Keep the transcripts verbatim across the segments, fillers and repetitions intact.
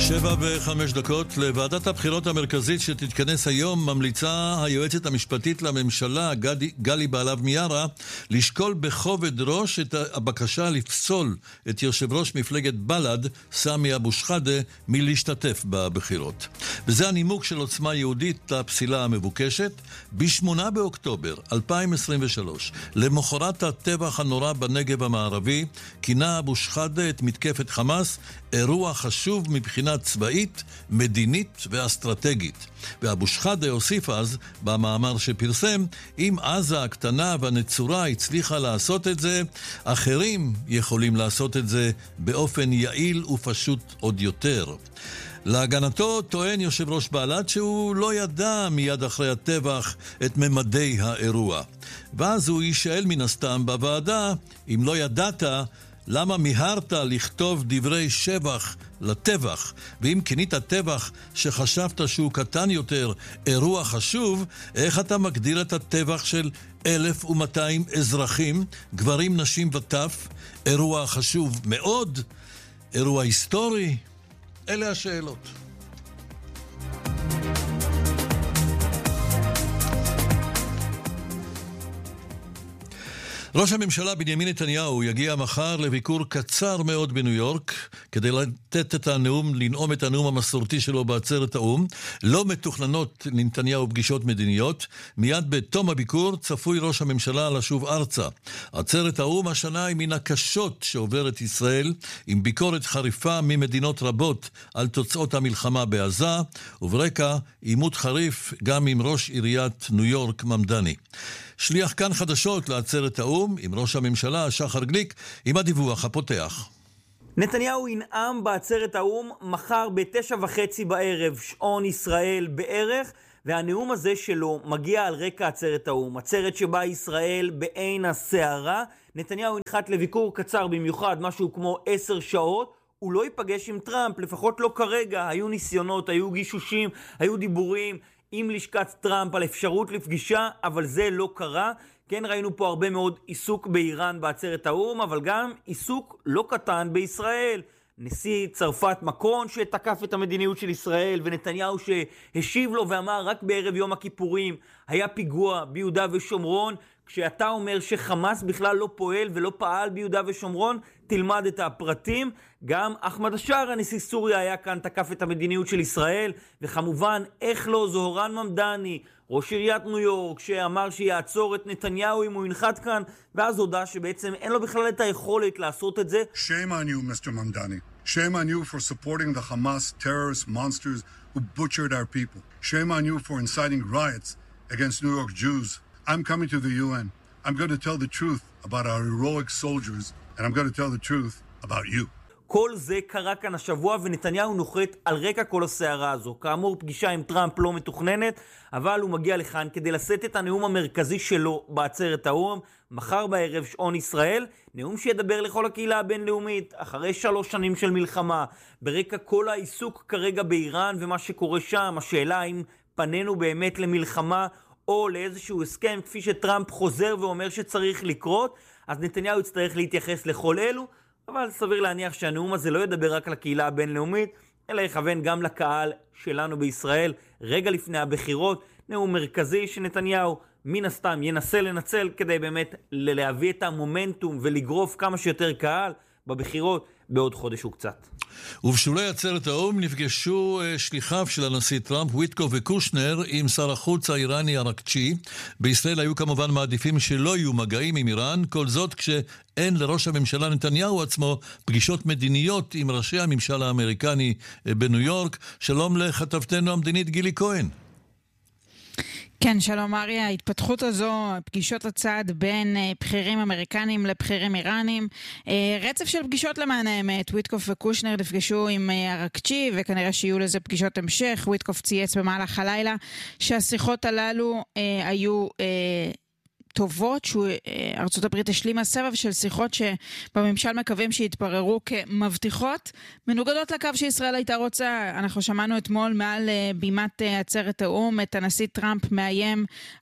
שבע וחמש דקות. לוועדת הבחירות המרכזית שתתכנס היום ממליצה היועצת המשפטית לממשלה גלי, גלי בהלב מיארה לשקול בכובד ראש את הבקשה לפסול את יושב ראש מפלגת בל"ד סמי אבו שחאדה מלהשתתף בבחירות. וזה הנימוק של עוצמה יהודית לפסילה המבוקשת. ב-שמונה באוקטובר אלפיים עשרים ושלוש, למחרת הטבח הנורא בנגב המערבי, כינה אבו שחאדה את מתקפת חמאס אירוע חשוב מבחינה צבאית, מדינית ואסטרטגית. ואבו שחאדה הוסיף אז במאמר שפרסם, אם עזה הקטנה והנצורה הצליחה לעשות את זה, אחרים יכולים לעשות את זה באופן יעיל ופשוט עוד יותר. להגנתו טוען יושב ראש בל"ד שהוא לא ידע מיד אחרי הטבח את ממדי האירוע. ואז הוא יישאל מן הסתם בוועדה, אם לא ידעת, למה מיהרת לכתוב דברי שבח לטבח? ואם כינית טבח שחשבת שהוא קטן יותר אירוע חשוב, איך אתה מגדיר את הטבח של אלף ומאתיים אזרחים, גברים, נשים וטף? אירוע חשוב מאוד? אירוע היסטורי? אלה השאלות. ראש הממשלה בנימין נתניהו יגיע מחר לביקור קצר מאוד בניו יורק כדי לתת את הנאום, לנאום את הנאום המסורתי שלו בעצרת האום. לא מתוכננות לנתניהו פגישות מדיניות. מיד בתום הביקור צפוי ראש הממשלה לשוב ארצה. עצרת האום השנה היא מן הקשות שעוברת ישראל, עם ביקורת חריפה ממדינות רבות על תוצאות המלחמה בעזה, וברקע עימות חריף גם עם ראש עיריית ניו יורק ממדני. שליח כאן חדשות לעצרת האום עם ראש הממשלה שחר גליק עם הדיווח הפותח. נתניהו ינאם בעצרת האום מחר בתשע וחצי בערב, שעון ישראל בערך, והנאום הזה שלו מגיע על רקע עצרת האום, עצרת שבה ישראל בעין הסערה. נתניהו ינחת לביקור קצר במיוחד, משהו כמו עשר שעות. הוא לא ייפגש עם טראמפ, לפחות לא כרגע. היו ניסיונות, היו גישושים, היו דיבורים עם לשכת טראמפ על אפשרות לפגישה, אבל זה לא קרה. כן, ראינו פה הרבה מאוד עיסוק באיראן בעצרת האום, אבל גם עיסוק לא קטן בישראל. נשיא צרפת מקרון שתקף את המדיניות של ישראל, ונתניהו שהשיב לו ואמר רק בערב יום הכיפורים היה פיגוע ביהודה ושומרון. כשאתה אומר שחמאס בכלל לא פועל ולא פעל ביהודה ושומרון, תלמד את הפרטים. גם אחמד השאר, הנשיא סוריה, היה כאן, תקף את המדיניות של ישראל, וכמובן, איך לא, זוהרן ממדני, ראש עיריית ניו יורק, שאמר שיעצור את נתניהו אם הוא ינחת כאן, ואז הודע שבעצם אין לו בכלל את היכולת לעשות את זה. Shame on you, מיסטר ממדני. Shame on you for supporting the Hamas terrorist monsters who butchered our people. Shame on you for inciting riots against New York Jews. I'm coming to the U N. I'm going to tell the truth about our heroic soldiers, and I'm going to tell the truth about you. כל זה קרה כאן השבוע, ונתניהו נוחת על רקע כל הסערה הזו. כאמור, פגישה עם טראמפ לא מתוכננת, אבל הוא מגיע לכאן כדי לשאת את הנאום המרכזי שלו בעצרת האום, מחר בערב שעון ישראל, נאום שידבר לכל הקהילה הבינלאומית, אחרי שלוש שנים של מלחמה, ברקע כל העיסוק כרגע באיראן ומה שקורה שם, השאלה אם פנינו באמת למלחמה, או לאיזשהו הסכם, כפי שטראמפ חוזר ואומר שצריך לקרות, אז נתניהו יצטרך להתייחס לכל אלו, אבל סביר להניח שהנאום הזה לא ידבר רק לקהילה הבינלאומית, אלא יכוון גם לקהל שלנו בישראל, רגע לפני הבחירות, נאום מרכזי שנתניהו מן הסתם ינסה לנצל כדי באמת להביא את המומנטום ולגרוף כמה שיותר קהל בבחירות בעוד חודש וקצת. ובשולי עצרת האום נפגשו שליחיו של הנשיא טראמפ, וויטקוף וקושנר, עם שר החוץ האיראני ארקצ'י. בישראל היו כמובן מעדיפים שלא יהיו מגעים עם איראן, כל זאת כשאין לראש הממשלה נתניהו עצמו פגישות מדיניות עם ראשי הממשל האמריקני בניו יורק. שלום לכתבתנו המדינית גילי כהן. כן, שלום אריה. ההתפתחות הזו, פגישות הצד בין בכירים אמריקנים לבכירים איראנים, רצף של פגישות למען האמת. וויטקוף וקושנר נפגשו עם ארקצ'י, וכנראה שיהיו לזה פגישות המשך. וויטקוף צייץ במהלך הלילה שהשיחות הללו היו טובות, שארצות הברית השלימה סבב של שיחות שבממשל מקווים שיתבררו כמבטיחות, מנוגדות לקו שישראל הייתה רוצה. אנחנו שמענו אתמול מעל בימת עצרת האום את הנשיא טראמפ מאיים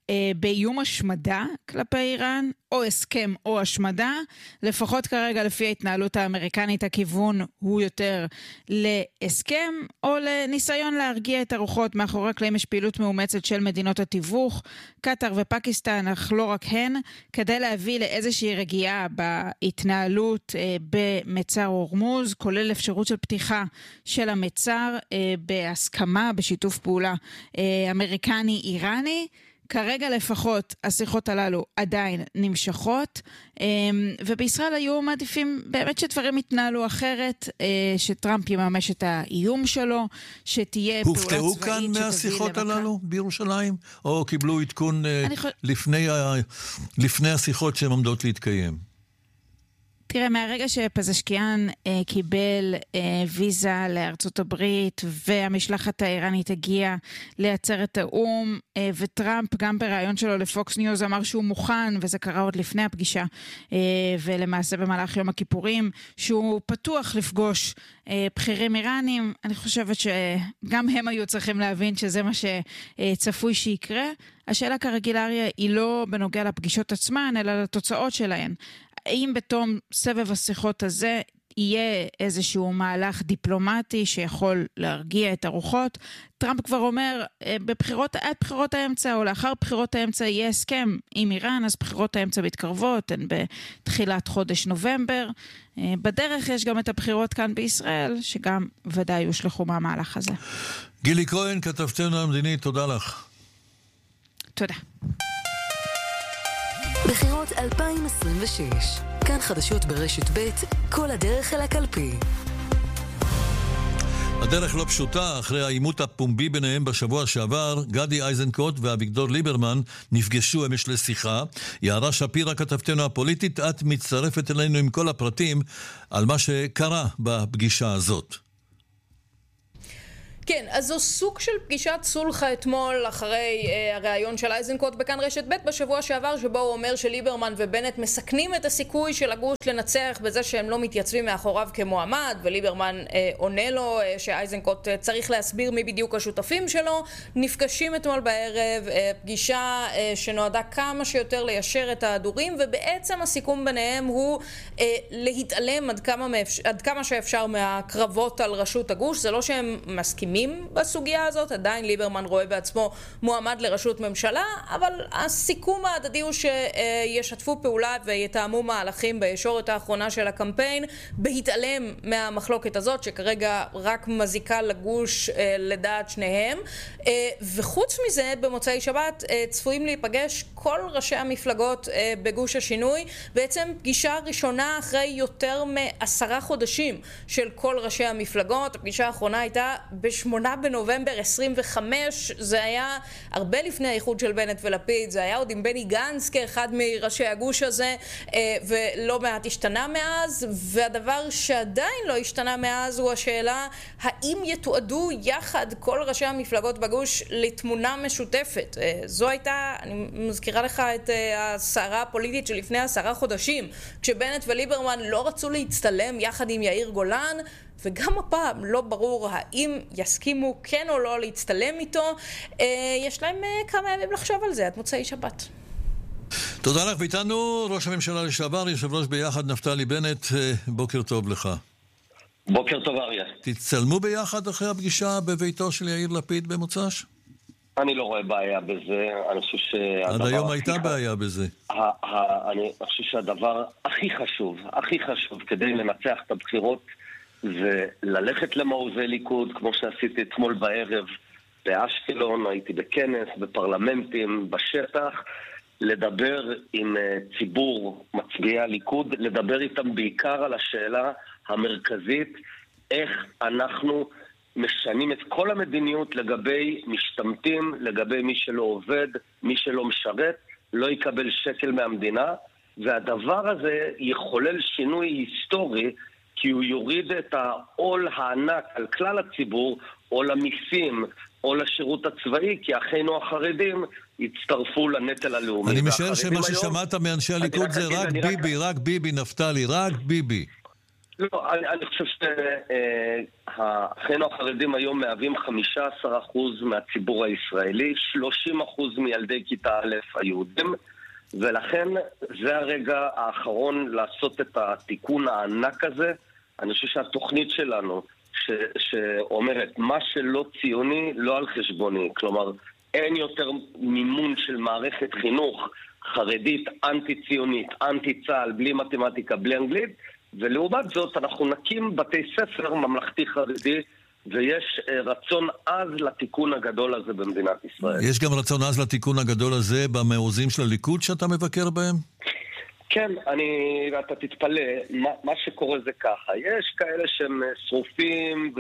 באיום השמדה כלפי איראן, או הסכם או השמדה. לפחות כרגע לפי ההתנהלות האמריקנית הכיוון הוא יותר להסכם או לניסיון להרגיע את הרוחות. מאחורי הקלעים יש פעילות מאומצת של מדינות התיווך, קטר ופקיסטן, אך לא רק הן, כדי להביא לאיזושהי רגיעה בהתנהלות במצר הורמוז, כולל אפשרות של פתיחה של המצר בהסכמה, בשיתוף פעולה אמריקני-איראני. כרגע לפחות השיחות הללו עדיין נמשכות, ובישראל היו מעדיפים באמת שדברים יתנהלו אחרת, שטראמפ יממש את האיום שלו, שתהיה פעולה צבאית הופתעו כאן מהשיחות הללו בירושלים, או קיבלו עדכון לפני, לפני השיחות שהן עומדות להתקיים? תראה, מהרגע שפזשקיאן אה, קיבל אה, ויזה לארצות הברית והמשלחת האיראנית הגיעה לעצרת האום, אה, וטראמפ גם בראיון שלו לפוקס ניוז אמר שהוא מוכן, וזה קרה עוד לפני הפגישה, אה, ולמעשה במהלך יום הכיפורים, שהוא פתוח לפגוש אה, בכירים איראנים. אני חושבת שגם הם היו צריכים להבין שזה מה שצפוי שיקרה. השאלה כרגיל אריה היא לא בנוגע לפגישות עצמן, אלא לתוצאות שלהן. האם בתום סבב השיחות הזה יהיה איזשהו מהלך דיפלומטי שיכול להרגיע את הרוחות? טראמפ כבר אומר, בבחירות, עד בחירות האמצע או לאחר בחירות האמצע יהיה הסכם עם איראן, אז בחירות האמצע מתקרבות, הן בתחילת חודש נובמבר. בדרך יש גם את הבחירות כאן בישראל, שגם ודאי יושלחו מהמהלך הזה. גילי כהן, כתבתנו המדינית, תודה לך. תודה. בחירות אלפיים עשרים ושש, כאן חדשות ברשת ב', כל הדרך אל הקלפי. הדרך לא פשוטה. אחרי העימות הפומבי ביניהם בשבוע שעבר, גדי איזנקוט ואביגדור ליברמן נפגשו אמש לשיחה. יערה שפירא, כתבתנו הפוליטית, את מצטרפת אלינו עם כל הפרטים על מה שקרה בפגישה הזאת. כן, אז זו סוג של פגישת סולחה אתמול אחרי אה, הרעיון של איזנקוט בכאן רשת ב' בשבוע שעבר, שבו הוא אומר שליברמן ובנט מסכנים את הסיכוי של הגוש לנצח בזה שהם לא מתייצבים מאחוריו כמועמד, וליברמן אה, עונה לו אה, שאיזנקוט אה, צריך להסביר מי בדיוק השותפים שלו. נפגשים אתמול בערב, אה, פגישה אה, שנועדה כמה שיותר ליישר את ההדורים, ובעצם הסיכום ביניהם הוא אה, להתעלם עד כמה, מאפש... עד כמה שאפשר מהקרבות על ראשות הגוש. זה לא שהם מסכימים בסוגיה הזאת, עדיין ליברמן רואה בעצמו מועמד לראשות ממשלה, אבל הסיכום ההדדי הוא שישתפו פעולה ויתאמו מהלכים בישורת האחרונה של הקמפיין, בהתעלם מהמחלוקת הזאת שכרגע רק מזיקה לגוש לדעת שניהם. וחוץ מזה, במוצאי שבת צפויים להיפגש כל ראשי המפלגות בגוש השינוי, בעצם פגישה ראשונה אחרי יותר מעשרה חודשים של כל ראשי המפלגות. הפגישה האחרונה הייתה בשמונה בנובמבר עשרים וחמש, זה היה הרבה לפני האיחוד של בנט ולפיד, זה היה עוד עם בני גנץ כאחד מראשי הגוש הזה, ולא מעט השתנה מאז, והדבר שעדיין לא השתנה מאז הוא השאלה האם יתועדו יחד כל ראשי המפלגות בגוש לתמונה משותפת. זו הייתה, אני מזכירה לך את הסערה הפוליטית שלפני עשרה חודשים, כשבנט וליברמן לא רצו להצטלם יחד עם יאיר גולן, וגם הפעם לא ברור האם יסכימו כן או לא להצטלם איתו. יש להם כמה ימים לחשוב על זה עד מוצאי שבת. תודה לך. ואיתנו ראש הממשלה לשעבר, יושב ראש ביחד נפתלי בנט, בוקר טוב לך. בוקר טוב אריה. תצלמו ביחד אחרי הפגישה בביתו של יאיר לפיד במוצ"ש? אני לא רואה בעיה בזה. אני חושב שהדבר... עד היום הייתה בעיה בזה. אני חושב שהדבר הכי חשוב, הכי חשוב כדי לנצח את הבחירות זה ללכת למעוזי ליכוד, כמו שעשיתי אתמול בערב באשקלון, הייתי בכנס, בפרלמנטים, בשטח, לדבר עם ציבור מצביעי הליכוד, לדבר איתם בעיקר על השאלה המרכזית, איך אנחנו משנים את כל המדיניות לגבי משתמטים, לגבי מי שלא עובד, מי שלא משרת, לא יקבל שקל מהמדינה, והדבר הזה יחולל שינוי היסטורי, כי הוא יוריד את העול הענק על כלל הציבור, או למיסים, או לשירות הצבאי, כי אחינו החרדים יצטרפו לנטל הלאומי. אני משער שמה ששמעת מאנשי הליכוד זה רק ביבי, רק ביבי, נפתלי, רק ביבי. לא, אני, אני חושב שאחינו החרדים היום מהווים חמישה עשר אחוז מהציבור הישראלי, שלושים אחוז מילדי כיתה א' היהודים, ולכן זה הרגע האחרון לעשות את התיקון הענק הזה. אני חושב שהתוכנית שלנו ש, שאומרת מה שלא ציוני לא על חשבוני, כלומר אין יותר מימון של מערכת חינוך חרדית, אנטי-ציונית, אנטי-צהל, בלי מתמטיקה, בלי אנגלית, ולעומת זאת אנחנו נקים בתי ספר ממלכתי חרדי, ויש רצון עז לתיקון הגדול הזה במדינת ישראל. יש גם רצון עז לתיקון הגדול הזה במעוזים של הליכוד שאתה מבקר בהם? כן, אני, אתה תתפלא, מה, מה שקורה זה ככה, יש כאלה שהם שרופים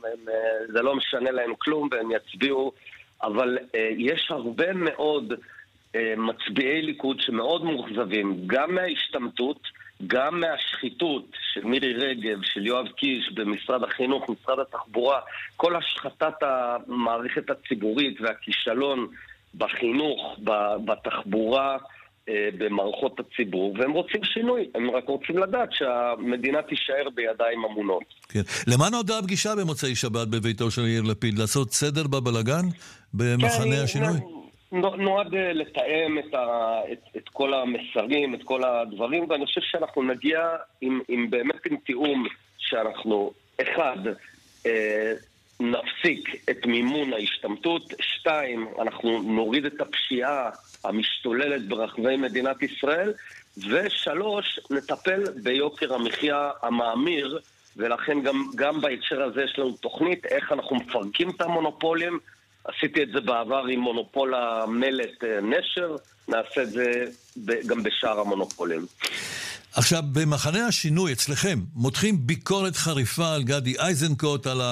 וזה לא משנה להם כלום והם יצביעו, אבל אה, יש הרבה מאוד אה, מצביעי ליכוד שמאוד מוחזבים, גם מההשתמטות, גם מהשחיתות של מירי רגב, של יואב קיש במשרד החינוך, משרד התחבורה, כל השחתת המערכת הציבורית והכישלון בחינוך, בתחבורה, במערכות הציבור, והם רוצים שינוי, הם רק רוצים לדעת שהמדינה תישאר בידיים אמונות. כן. למה נועדה הפגישה במוצאי שבת בביתו של יאיר לפיד? לעשות סדר בבלגן במחנה כן, השינוי? נועד לתאם את, ה, את, את כל המסרים, את כל הדברים, ואני חושב שאנחנו נגיע עם, עם באמת עם תיאום שאנחנו, אחד, אה, נפסיק את מימון ההשתמטות, שתיים, אנחנו נוריד את הפשיעה המשתוללת ברחבי מדינת ישראל, ושלוש, נטפל ביוקר המחיה המאמיר, ולכן גם, גם בהקשר הזה יש לנו תוכנית איך אנחנו מפרקים את המונופולים. עשיתי את זה בעבר עם מונופול המלט נשר, נעשה את זה גם בשאר המונופולים. עכשיו, במחנה השינוי אצלכם, מותחים ביקורת חריפה על גדי איזנקוט, על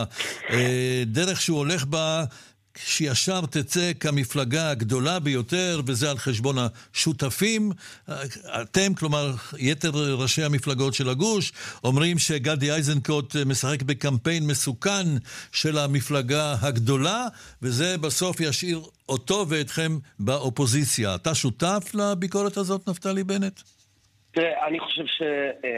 הדרך שהוא הולך בה, שישר תצא כמפלגה הגדולה ביותר, וזה על חשבון השותפים. אתם, כלומר, יתר ראשי המפלגות של הגוש, אומרים שגדי איזנקוט משחק בקמפיין מסוכן של המפלגה הגדולה, וזה בסוף ישאיר אותו ואתכם באופוזיציה. אתה שותף לביקורת הזאת, נפתלי בנט? תראה, אני חושב ש...